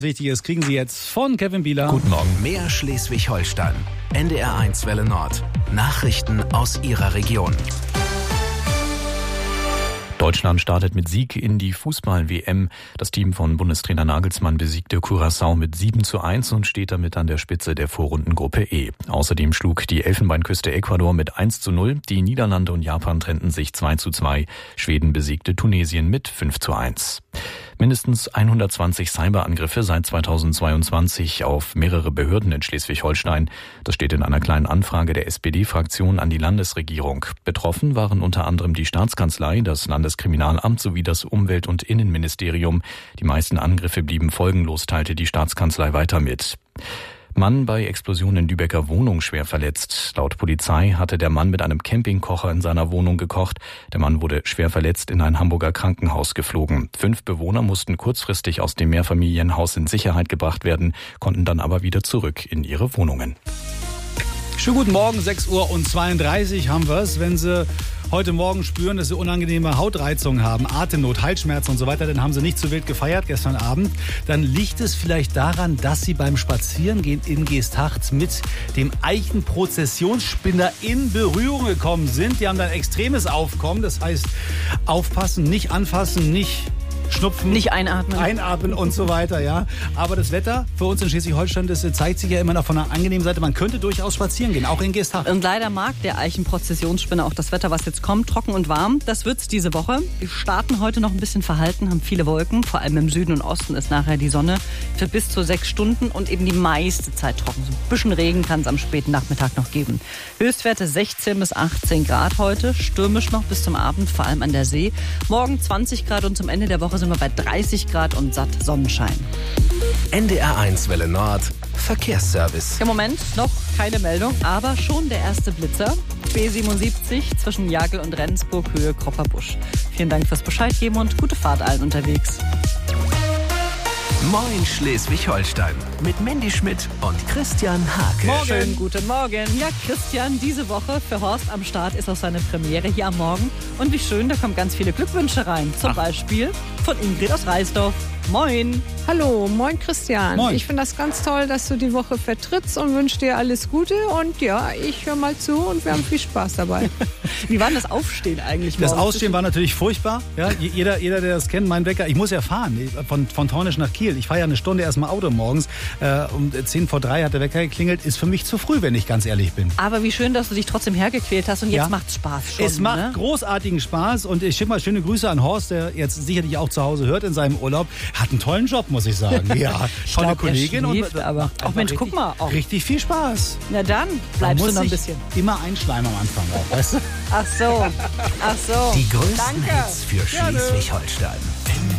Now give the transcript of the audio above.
Wichtiges kriegen Sie jetzt von Kevin Bieler. Guten Morgen. Mehr Schleswig-Holstein. NDR1 Welle Nord. Nachrichten aus Ihrer Region. Deutschland startet mit Sieg in die Fußball-WM. Das Team von Bundestrainer Nagelsmann besiegte Curaçao mit 7:1 und steht damit an der Spitze der Vorrundengruppe E. Außerdem schlug die Elfenbeinküste Ecuador mit 1:0. Die Niederlande und Japan trennten sich 2:2. Schweden besiegte Tunesien mit 5:1. Mindestens 120 Cyberangriffe seit 2022 auf mehrere Behörden in Schleswig-Holstein. Das steht in einer kleinen Anfrage der SPD-Fraktion an die Landesregierung. Betroffen waren unter anderem die Staatskanzlei, das Landeskriminalamt sowie das Umwelt- und Innenministerium. Die meisten Angriffe blieben folgenlos, teilte die Staatskanzlei weiter mit. Mann bei Explosion in Lübecker Wohnung schwer verletzt. Laut Polizei hatte der Mann mit einem Campingkocher in seiner Wohnung gekocht. Der Mann wurde schwer verletzt in ein Hamburger Krankenhaus geflogen. 5 Bewohner mussten kurzfristig aus dem Mehrfamilienhaus in Sicherheit gebracht werden, konnten dann aber wieder zurück in ihre Wohnungen. Schönen guten Morgen, 6:32 haben wir es. Wenn Sie heute Morgen spüren, dass Sie unangenehme Hautreizungen haben, Atemnot, Halsschmerzen und so weiter, dann haben Sie nicht zu wild gefeiert gestern Abend. Dann liegt es vielleicht daran, dass Sie beim Spazierengehen in Geesthacht mit dem Eichenprozessionsspinner in Berührung gekommen sind. Die haben dann extremes Aufkommen, das heißt aufpassen, nicht anfassen, nicht schnupfen. Nicht einatmen. Einatmen und so weiter, ja. Aber das Wetter für uns in Schleswig-Holstein, das zeigt sich ja immer noch von einer angenehmen Seite. Man könnte durchaus spazieren gehen, auch in Geesthacht. Und leider mag der Eichenprozessionsspinner auch das Wetter, was jetzt kommt, trocken und warm. Das wird's diese Woche. Wir starten heute noch ein bisschen verhalten, haben viele Wolken. Vor allem im Süden und Osten ist nachher die Sonne für bis zu 6 Stunden und eben die meiste Zeit trocken. So ein bisschen Regen kann es am späten Nachmittag noch geben. Höchstwerte 16 bis 18 Grad heute. Stürmisch noch bis zum Abend, vor allem an der See. Morgen 20 Grad und zum Ende der Woche sind wir bei 30 Grad und satt Sonnenschein. NDR1 Welle Nord. Verkehrsservice. Im Moment noch keine Meldung, aber schon der erste Blitzer. B77 zwischen Jagel und Rendsburg, Höhe Kropperbusch. Vielen Dank fürs Bescheid geben und gute Fahrt allen unterwegs. Moin Schleswig-Holstein. Mit Mandy Schmidt und Christian Hake. Morgen. Schönen guten Morgen. Ja, Christian, diese Woche für Horst am Start ist auch seine Premiere hier am Morgen. Und wie schön, da kommen ganz viele Glückwünsche rein. Zum Beispiel von Ingrid aus Reisdorf. Moin. Hallo, moin Christian. Moin. Ich finde das ganz toll, dass du die Woche vertrittst und wünsche dir alles Gute. Und ja, ich höre mal zu und wir haben viel Spaß dabei. Wie war denn das Aufstehen eigentlich Das morgens? Ausstehen war natürlich furchtbar. Ja, jeder, der das kennt, mein Wecker. Ich muss ja fahren, von Taunus nach Kiel. Ich fahre ja eine Stunde erstmal Auto morgens. Um 2:50 hat der Wecker geklingelt. Ist für mich zu früh, wenn ich ganz ehrlich bin. Aber wie schön, dass du dich trotzdem hergequält hast und jetzt Ja. macht's Spaß schon. Es macht großartigen Spaß und ich schicke mal schöne Grüße an Horst, der jetzt sicherlich auch zu Hause hört in seinem Urlaub. Hat einen tollen Job, muss ich sagen. Ja, tolle Kollegin. schläft, aber auch Mensch, guck mal. Auch. Richtig viel Spaß. Na dann, bleibst du noch ein bisschen. Immer einschleimen am Anfang auch, weißt du? Ach so. Die größten Danke. Hits für Schleswig-Holstein.